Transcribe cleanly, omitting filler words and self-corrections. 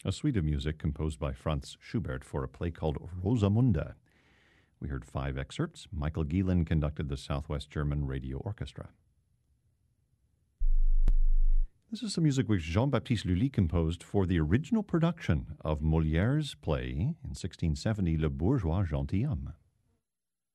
a suite of music composed by Franz Schubert for a play called Rosamunde. We heard 5 excerpts. Michael Gielen conducted the Southwest German Radio Orchestra. This is some music which Jean-Baptiste Lully composed for the original production of Molière's play in 1670, Le Bourgeois Gentilhomme.